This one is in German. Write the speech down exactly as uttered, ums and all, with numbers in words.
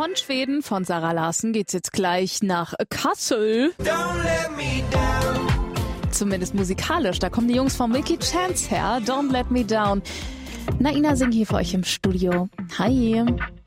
Von Schweden, von Sarah Larsen, geht's jetzt gleich nach Kassel. Don't let me down. Zumindest musikalisch. Da kommen die Jungs von Milky Chance her. Don't Let Me Down. Naina singt hier für euch im Studio. Hi.